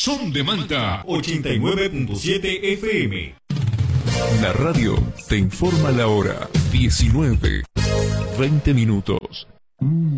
Son de Manta 89.7 FM. La radio te informa la hora 19:20.